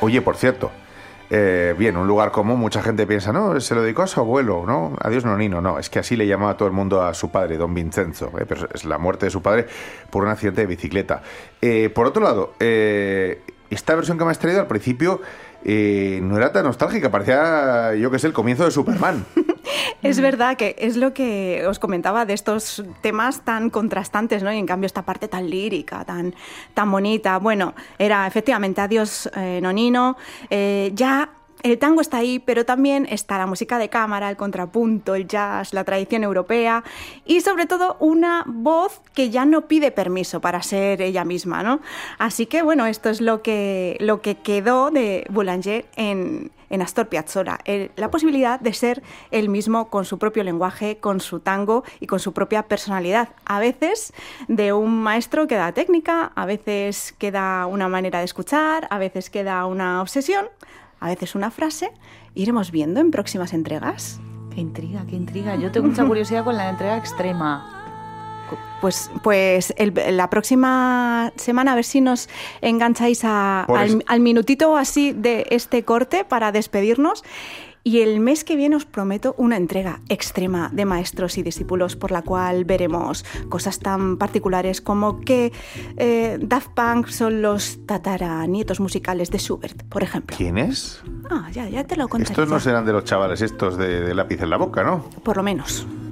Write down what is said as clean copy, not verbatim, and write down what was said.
Oye, por cierto, bien, un lugar común, mucha gente piensa, no, se lo dedicó a su abuelo, ¿no? Adiós Nonino, no, es que así le llamaba todo el mundo a su padre, don Vincenzo, pero es la muerte de su padre por un accidente de bicicleta. Por otro lado, esta versión que me has traído al principio no era tan nostálgica, parecía, yo qué sé, el comienzo de Superman. Es verdad que es lo que os comentaba de estos temas tan contrastantes, ¿no? Y en cambio esta parte tan lírica, tan bonita. Bueno, era efectivamente Adiós Nonino. Ya el tango está ahí, pero también está la música de cámara, el contrapunto, el jazz, la tradición europea y sobre todo una voz que ya no pide permiso para ser ella misma, ¿no? Así que bueno, esto es lo que quedó de Boulanger en Astor Piazzolla, la posibilidad de ser él mismo con su propio lenguaje, con su tango y con su propia personalidad. A veces de un maestro queda técnica, a veces queda una manera de escuchar, a veces queda una obsesión, a veces una frase. Iremos viendo en próximas entregas. Qué intriga, qué intriga. Yo tengo mucha curiosidad con la entrega extrema. Pues la próxima semana a ver si nos engancháis al minutito así de este corte para despedirnos. Y el mes que viene os prometo una entrega extrema de maestros y discípulos por la cual veremos cosas tan particulares como que Daft Punk son los tataranietos musicales de Schubert, por ejemplo. ¿Quién es? Ya te lo contaré. Estos no serán de los chavales estos de lápiz en la boca, ¿no? Por lo menos.